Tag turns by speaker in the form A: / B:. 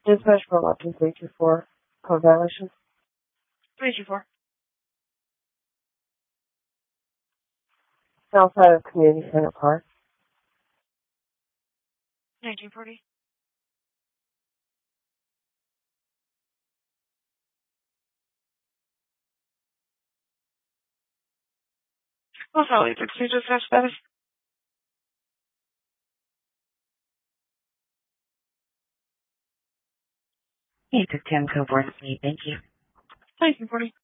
A: Dispatch from Option 324. Code violation.
B: 324.
A: South side of Community Center Park.
B: 1940. Well, probably the dispatch status.
C: He took 10 code 4 speed. Thank you.
B: 1940.